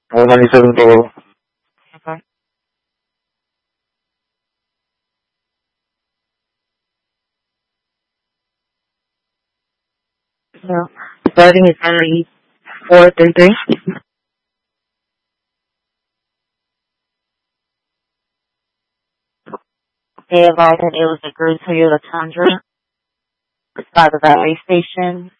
97 po. Okay. So, starting is only 433. They advised that it was a green Toyota Tundra by the valet station.